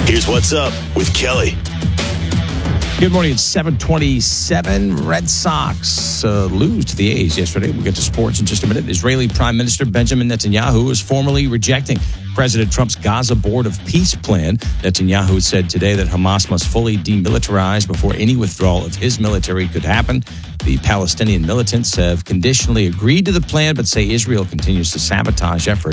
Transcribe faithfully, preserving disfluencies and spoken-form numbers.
Here's what's up with Kelly. Good morning. It's seven twenty-seven. Red Sox uh, lose to the A's yesterday. We'll get to sports in just a minute. Israeli Prime Minister Benjamin Netanyahu is formally rejecting President Trump's Gaza Board of Peace plan. Netanyahu said today that Hamas must fully demilitarize before any withdrawal of his military could happen. The Palestinian militants have conditionally agreed to the plan, but say Israel continues to sabotage efforts